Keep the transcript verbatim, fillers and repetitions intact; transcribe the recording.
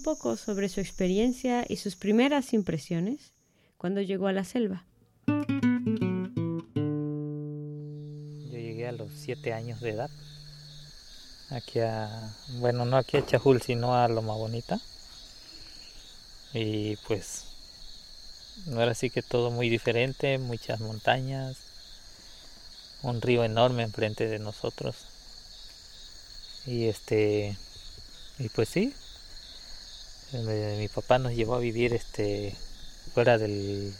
Un poco sobre su experiencia y sus primeras impresiones cuando llegó a la selva. Yo llegué a los siete años de edad, aquí a, bueno, no aquí a Chajul, sino a Loma Bonita. Y pues, ahora sí que todo muy diferente, muchas montañas, un río enorme enfrente de nosotros. Y este, y pues sí, mi papá nos llevó a vivir este fuera del,